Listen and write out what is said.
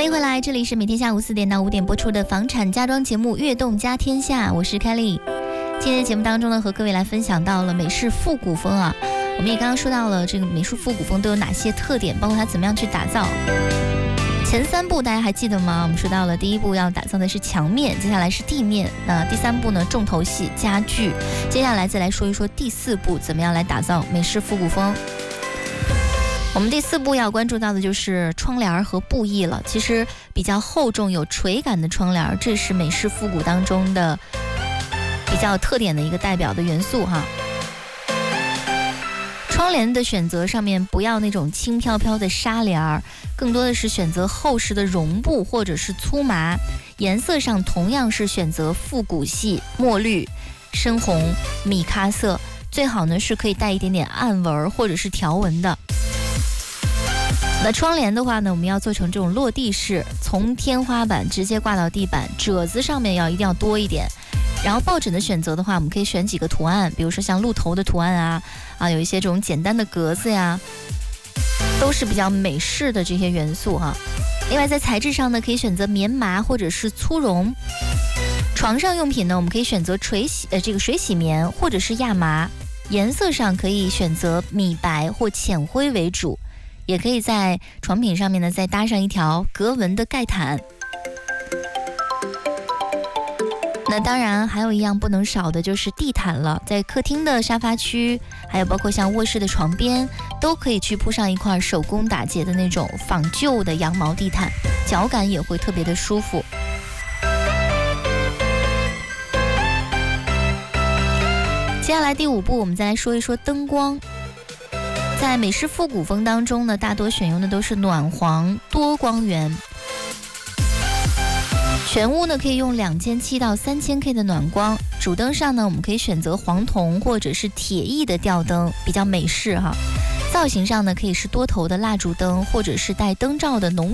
欢迎回来，这里是每天下午4点到5点播出的房产家装节目《悦动家天下》，我是 Kelly。今天的节目当中呢，和各位来分享到了美式复古风啊。我们也刚刚说到了这个美式复古风都有哪些特点，包括它怎么样去打造。前3步大家还记得吗？我们说到了第1步要打造的是墙面，接下来是地面，那第3步呢重头戏家具，接下来再来说一说第4步怎么样来打造美式复古风。我们第4步要关注到的就是窗帘和布艺了。其实比较厚重有垂感的窗帘，这是美式复古当中的比较特点的一个代表的元素哈。窗帘的选择上面不要那种轻飘飘的纱帘，更多的是选择厚实的绒布或者是粗麻。颜色上同样是选择复古系、墨绿、深红、米咖色，最好呢是可以带一点点暗纹或者是条纹的。那窗帘的话呢，我们要做成这种落地式，从天花板直接挂到地板，褶子上面一定要多一点。然后抱枕的选择的话，我们可以选几个图案，比如说像鹿头的图案有一些这种简单的格子呀，都是比较美式的这些元素哈。另外在材质上呢，可以选择棉麻或者是粗绒。床上用品呢，我们可以选择水洗棉或者是亚麻。颜色上可以选择米白或浅灰为主。也可以在床品上面呢再搭上一条格纹的盖毯。那当然还有一样不能少的就是地毯了，在客厅的沙发区，还有包括像卧室的床边，都可以去铺上一块手工打结的那种仿旧的羊毛地毯，脚感也会特别的舒服。接下来第5步，我们再来说一说灯光。在美式复古风当中呢，大多选用的都是暖黄多光源。全屋呢可以用2700到3000K 的暖光，主灯上呢我们可以选择黄铜或者是铁艺的吊灯，比较美式哈。造型上呢可以是多头的蜡烛灯，或者是带灯罩的浓